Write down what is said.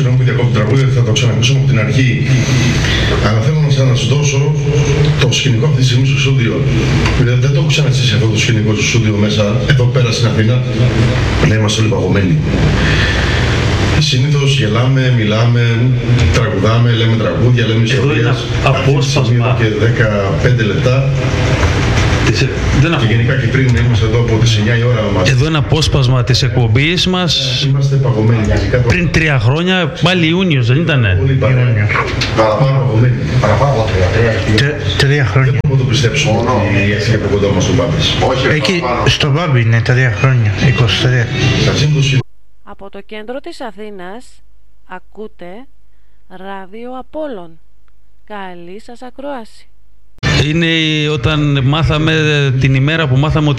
συγγνώμη που διακόπτω το τραγούδι, θα το ξανακούσουμε από την αρχή. Αλλά θέλω να σας δώσω το σκηνικό αυτή τη στιγμή στο στούντιο. Δηλαδή δεν το έχω ξαναζήσει αυτό το σκηνικό στο στούντιο μέσα, εδώ πέρα στην Αθήνα. Να είμαστε όλοι παγωμένοι. Συνήθως γελάμε, μιλάμε, τραγουδάμε, λέμε τραγούδια, λέμε ιστορίες. Απόσπασμα. Και 15 λεπτά. Και γενικά και πριν είμαστε εδώ από τις 9 η ώρα μας. Εδώ είναι απόσπασμα της εκπομπής μας. Είμαστε παγωμένοι. Πριν 3 χρόνια, πάλι Ιούνιος, δεν ήτανε? Πολύ παραπάνω παγωμένοι. Παραπάνω 3 χρόνια. Δεν μπορούμε να το πιστέψουμε ότι έτσι από κοντά μας ο Μπάμπης. Εκεί στο Μπάμπη είναι 3 χρόνια, 23. Από το κέντρο της Αθήνας ακούτε ράδιο Απόλλων. Καλή σας ακρόαση. Είναι όταν μάθαμε, την ημέρα που μάθαμε ότι